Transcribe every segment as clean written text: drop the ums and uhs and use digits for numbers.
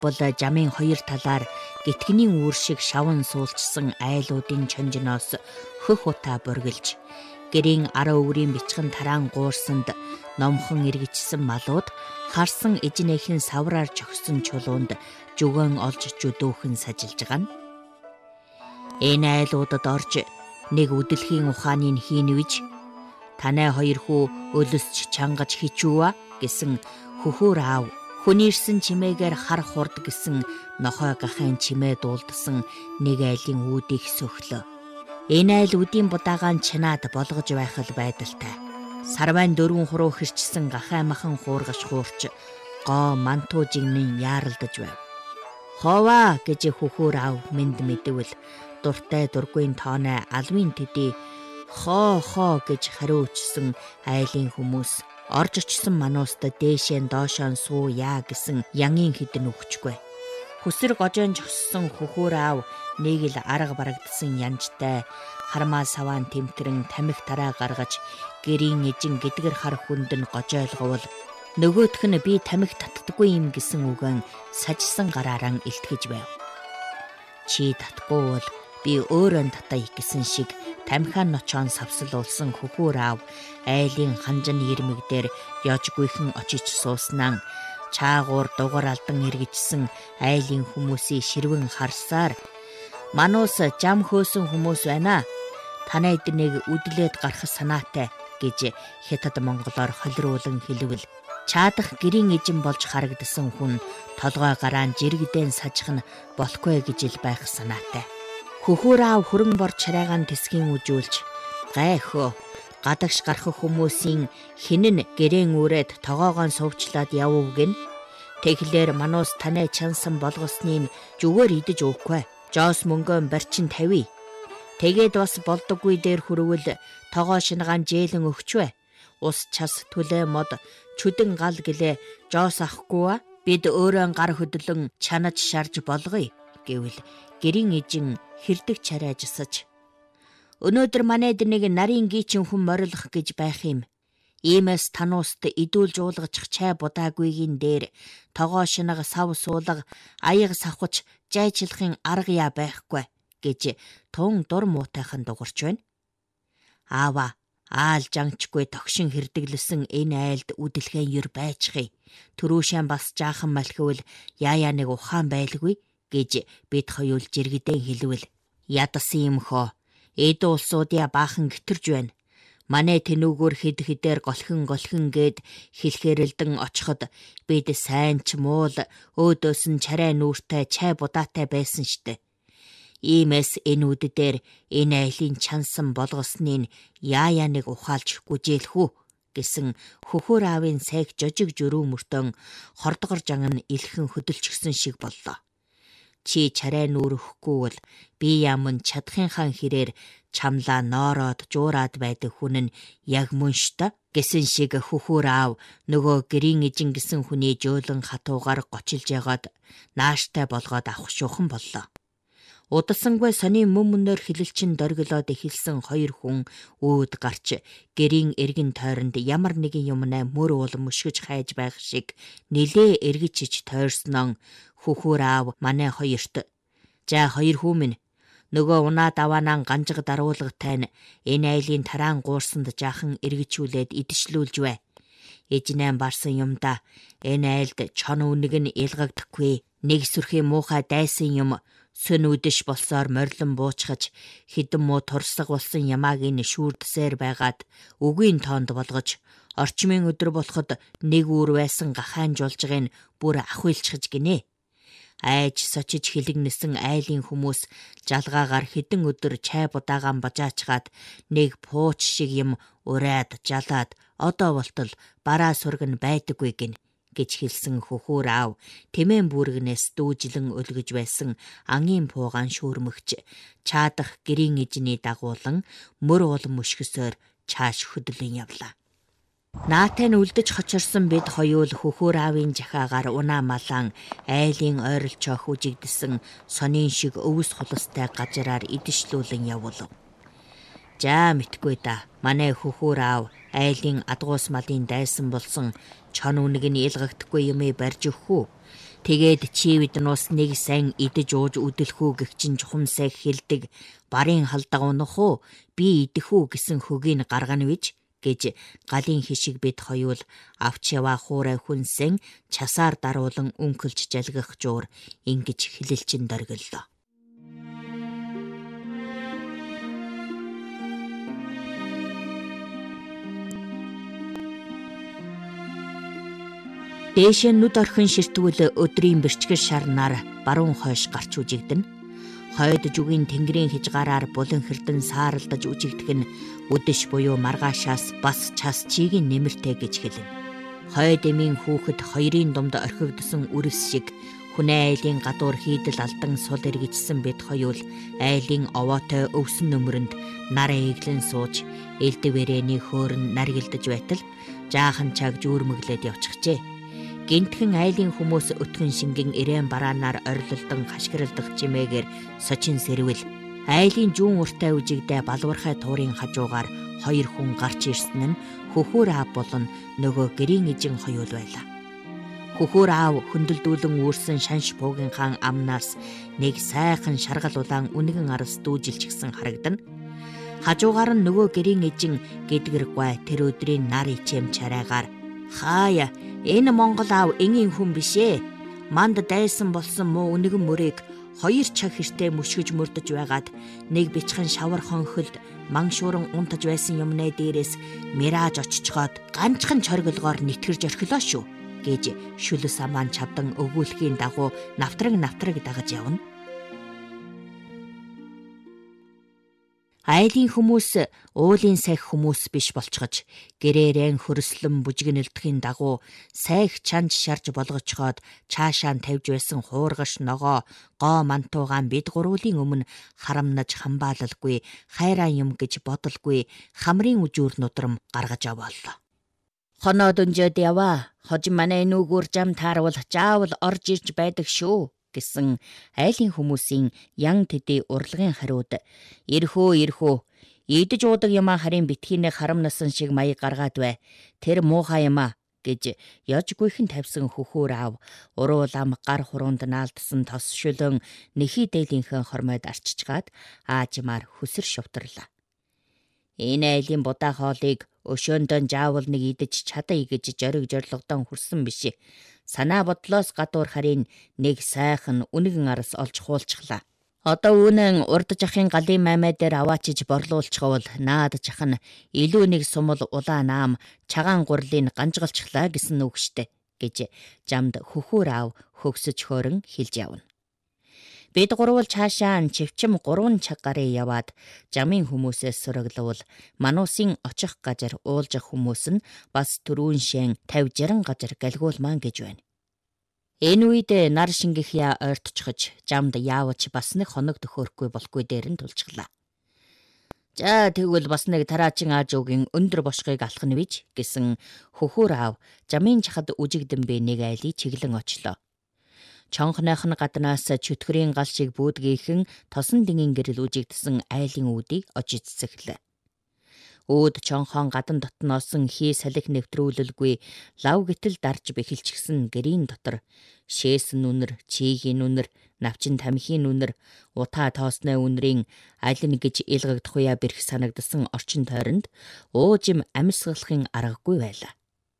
бол жамын хоёр талаар гитгэний үүр шиг шаван суулчсан айлуудын чанжноос хөх утаа боргилж, гэрийн араа өврийн бичгэн тараан гуурсанд номхон эргэжсэн малууд харсан эжнээхэн савраар чогсон чулуунд жүгөн олж жүдөөхэн сажилж байгаа нь. Энэ айлуудад орж нэг үдэлхийн ухааныг хийнвэж, танай хоёр хүү өлөсч чангаж хичүүва гэсэн хөхөр аав, хүний ирсэн чимээгээр хар хурд гэсэн нохой гахын чимээ дуулдсан нэг айлын үүдийг сөхлөө. Энэ айл үдийн будаагаан чинаад болгож байх л байдалтай. Сарвайн дөрвөн хуруу хэрчсэн гахай махан хуургаш хуурч гоо мантуу жигнэн яаралдаж байв. Ховаа гэж хөхөр аав мэд мэдвэл дуртай дургүйн тооной алвын төдий хоо гэж хариуучсан айлын хүмүүс орж очсон манууст дээшээ доошоо суу яа гэсэн янгийн хідэн өгчгүй. Хүсэр гожоон жогссон хөхөр аав нэг л арга барагдсан янжтай хармаа саваан тэмтрэн тамхи тараа гаргаж гэрийн эжин гэдгэр хар хүнд нь гожойлговол, нөгөөх нь би тамхи татдаггүй юм гэсэн үгэн сажсан гараараа илтгэж байв. Чи татгүй бол би өөрөө татая гэсэн шиг тамхиан ночоон савсалуулсан хөхөр аав айлын ханжин ирмэг дээр ёжгүйхэн очиж сууснаа чаагуур дугар алдан эргэжсэн айлын хүмүүсийн ширвэн харсаар, мануус жам хөөсөн хүмүүс байна. Танай эднийг үдлээд гарах санаатай гэж хятад монголоор холируулан хэлвэл, чаадах гэрийн эжин болж харагдсан хүн толгой гараан жирэгдэн сажих нь болохгүй гэж л байх санаатай. Хөхөр аав хөрөн бор чарайгаан тэсгийн үжүүлж, гайхөө гадагш гарах хүмүүсийн хинэн гэрээн үрээд тогоогоон сувчлаад явв гин. Тэгэхлээр мануус танай чансан болгосныг зүгээр идэж өгөхгүй. Жоос мөнгөө барчин тавья. Тэгээд бас болдоггүй дээр хүрвэл тогоо шингаан жээлэн өгчвэ. Ус час түлээ мод чүдэн гал гэлээ жоос ахгүй, бид өөрөө гар хөдлөн чанаж шарж болгоё гэвэл гэрийн эжин хэрдэг чарай жасаж, өнөөдөр манайд нэг нарийн гийчин хүн морилох гэж байх юм. Иймээс танууст идүүлж уулгачих чай будаагүйгийн дээр тогоо шинага сав суулга аяг савхаж жайчлахын арга яа байхгүй гэж тун дур муутайхан дугарч байна. Аава аал жангчгүй тогшин хэрдэглэсэн энэ айлд үдэлхэн юр байчихъя. Төрөөшэн бас жаахан малхивал яая нэг ухаан байлгүй гэж бид хоёул жиргдэн хэлвэл, ядсан юм хоо. Эд улсуудаа баахан гитэрж байна. Манай тэнүүгөр хэд голхин гээд хэлхээрэлдэн очиход бид сайн ч муул өөдөөс нь чарай нүүртэй чай будаатай байсан штэ. Иймээс энэ үд дээр энэ айлын чансан болгосныг яая нэг ухаалж гүжээлэх үү гэсэн хөхөр аавын сайг жожиг жөрөө мөртөн хордгор жанган илхэн хөдөлчихсөн шиг боллоо. Чи чарай нүүрэхгүй бол би яман чадхынхаа хэрээр чамлаа ноороод жуураад байдаг хүн нь яг мөн шта гэсэн шиг хөхөр аав нөгөө гэрийн эжин гэсэн хүний жөөлөн хатуугаар гочилж ягаад нааштай болгоод авах шуухан боллоо. Удалсангүй сони мөнмөнөөр хилэлчин дөргөлоод эхэлсэн хоёр хүн өөд гарч гэрийн эргэн тойронд ямар нэгэн юмнаа мөр уул мөшгөж хайж байх шиг нилээ эргэж тойрсноо хөхөр аав манай хоёрт, "За хоёр хүү минь, нөгөө унаа даваанаа ганжиг даруулгатай нь энэ айлын тараан гуурсанд жаахан эргэжүүлээд идшлүүлж бай. Эжнээн барсан юмда энэ айлд чон үнэг нь илгагдахгүй, нэг сүрхийн муухай дайсан юм сөн үдэш болсоор морилон буучхаж хідэн муу турсаг болсон ямааг энэ шүүрдсээр байгаад үгийн тоонд болгож, орчмын өдөр болоход нэг үр байсан гахаан жуулжгыг бүр ахуйлчхаж гинэ. Айж сочиж хилэгнэсэн айлын хүмүүс жалгаагаар хідэн өдөр чай будаагаан бажаачгаад нэг пууч шиг юм ураад жалаад одоо болтол бараа сурган байдаггүй гин гэж хэлсэн хөхөр аав тэмээн бүргнээс дүүжилэн өлгөж байсан ангийн пуугаан шүүрмөгч чаадах гэрийн эжний дагуулан мөр уул мөшгөсөөр чааш хөдлөн явлаа. Наатай нь үлдэж хочирсан бид хоёул хөхөр аавын жахаагаар унаа малаан айлын ойролцоох үжигдсэн сонин шиг өвс хуластай гажраар идэшлүүлэн явуулав. За мэдгүй да. Манай хөхөр аав айлын адгуус малын дайсан болсон чон үнэг нь илгагдахгүй юмээ барьж өгөх үү. Тэгээд чи биднээс нэг сайн идэж ууж үдэлхүү гэх чин чухамсай хэлдэг барын халдаг унах уу би идэх үү гэсэн хөгийг гаргана виж гэж галын хишиг бид хоёул авч яваа хуурай хүнсэн часаар даруулан өнкөлж жалгах жуур ингэж хэлэлчин дөргөллөө. Дээшээ нүд орхин ширтгүүл өдрийн бэрчгэр шарнаар баруун хойш гарч үжигдэн. Хойд жүгийн тэнгэрийн хижгаараар булан хэрдэн сааралдаж үжигдэх нь үдэш буюу маргаашаас бас час чигийн нэмэртэй гэж хэлнэ. Хойд эмийн хүүхэд хоёрын дунд орхигдсон үрс шиг хүнээ айлын гадуур хийдэл алдан сул эргэжсэн бид хоёул айлын овоотой өвсөн нөмрөнд нараа эглэн сууж элдвэрэний хөөрн наргилдаж байтал жаахан чаг жүүрмэглээд явчихжээ. Гинтхэн айлын хүмүүс өтгөн шингэн ирээн бараанаар орилолдон хашгиралдах чимээгээр сочин сэрвэл айлын жуун уртай үжигдээ балуурхай туурын хажуугаар хоёр хүн гарч ирсэн нь хөхөр аав болон нөгөө гэрийн эжин хоёул байлаа. Хөхөр аав хөндлдүүлэн үүрсэн шанш буугийн хаан амнаас нэг сайхан шаргал улаан үнэгэн арас дүүжилчихсэн харагдана. Хажуугаар нь нөгөө гэрийн эжин гэдгэргүй тэр өдрийн нар ичэм чарайгаар хаая энэ Монгол аав энгийн хүн бишээ. Манд дайсан болсон муу үнэгэн мөрийг хоёр чаг хэртэй мөшгөж мөрдөж байгаад нэг бичхэн шавар хонхолд мангшууран унтаж байсан юмнээ дээрээс мираж очичгоод ганцхан чоргилгоор нэтгэрж орхилоо шүү гэж шүлс амаан чавдан өгүүлэхийн дагуу навтраг дагаж явна. Айлын хүмүүс уулын сайх хүмүүс биш болчихож гэрээрэн хөрслөн бүжгэнэлдэхийн дагуу сайх чанж шарж болгочхоод цаашаа тавьж байсан хуургаш ногоо гоо мантуугаан бид гурвуулын өмнө харамнаж хамбаалалгүй хайраа юм гэж бодолгүй хамрын үжүүр нудрам гаргаж аваалаа. Хоноод өнжөөд яваа. Хожим манай нүгүр жам таарвал заавал орж ирж байдаг шүү гэсэн айлын хүмүүсийн ян тэдий урлагийн хариуд ирхөө идэж уудаг юмаа харин битгийнэ харам насан шиг маяг гаргаад бай. Тэр муухай юмаа гэж яж гүйхэн тавьсан хөхөр аав уруулам гар хуруунд наалдсан тос шүлэн нэхий дээлийнхээ хормойд арчичгаад аажмаар хүсэр шувтарлаа. Энэ айлын будаа хоолыг өшөөндөө заавал нэг идэж чадаа гэж зоригжорлогдон хүрсэн биш. Санаа бодлоос гадуур харин нэг сайхан үнэгэн арас олж хуулчихлаа. Одоо үүнэн урдж ахын галын маймаа дээр аваачиж борлуулчихвал наадчих нь илүү нэг сумал улаан наам чагаан гурлыг ганжгалчихлаа гэсэн үг штэ гэж жамд хөхөр аав хөгсөж хөөрөн хэлж явна. Бид гурвал цаашаа чивчим 3 цаг гарын яваад жамын хүмүүсээс сураглавал мануусын очих газар уулжих хүмүүс нь бас түрүүн шин 50-60 газар галгуулман гэж байна. Энэ үед нар шингэхья ойртчихож жамд яавч бас нэг хоног төхөөрөхгүй болгүй дээр нь тулчихлаа. За тэгвэл бас нэг тараачин аажуугийн өндөр бошгыг алах нь виж гэсэн хөхөр аав жамын чахад үжигдэн бэ нэг айлыг чиглэн очлоо. Чонхных нь гаднаас чөтгөрийн гал шиг бүүдгийхэн тосон дингийн гэрэл үжигдсэн айлын үүдийг ожиж цэцэглээ. Үүд чонхон гадан дотноосон хий салхи нэвтрүүлэлгүй лав гитэл дарж бэхэлчихсэн гэрийн дотор шээсэн үнэр, чигийн үнэр, навчин тамхины үнэр, утаа тоосны үнэрийн аль нь гэж илгагдахуя бэрх санагдсан орчин тойронд уужим амьсгалахын аргагүй байлаа.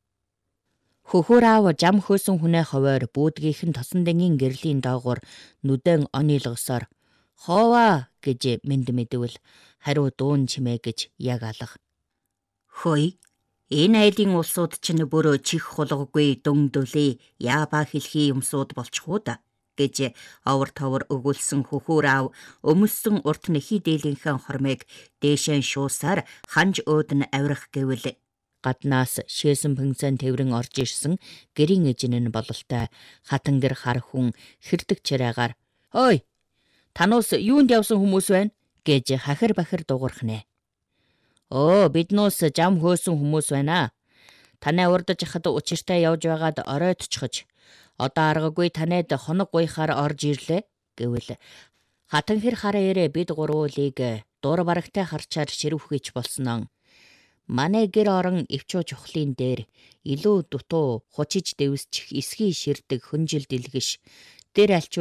Хөхөр аав жам хөөсөн хүнээ ховоор бүүдгийнхэн тосон дэнгийн гэрлийн доогуур нүдэн онийлгосоор ховаа гэж мэд мэдвэл хариу дуун чимээ гэж яг алга. Хөөе, энэ айлын улсууд чинь бүр чих хулгагүй дөндөлөө яабаа хэлхий юмсууд болчихоо да гэж овор товор өгүүлсэн хөхөр аав өмссөн урт нэхий дээлийнхээ хормыг дээшэн шуусаар ханж өөдн авирах гэвэл гаднаас шээсэн пэнцэн тэврэн орж ирсэн гэрийн эжин нь бололтой хатангэр хар хүн хэрдэг чарайгаар "Хөөе, тануус юунд явсан хүмүүс байна?" гэж хахир бахир дуурах нэ. "Оо, биднээс жам хөөсөн хүмүүс байна. Танай урдж хахад учиртай явж байгаад оройтчихож одоо аргагүй танайд хоног гуйхаар орж ирлээ" гэвэл хатангэр хараа ирээ бид гурвуулыг дур барагтай харчаар ширвхийч болсноо Манай гэр орон эвчүү чухлын дээр илүү дутуу хучиж дэвсчих эсгий ширдэг хөнжил дэлгэш. Тэр альчууд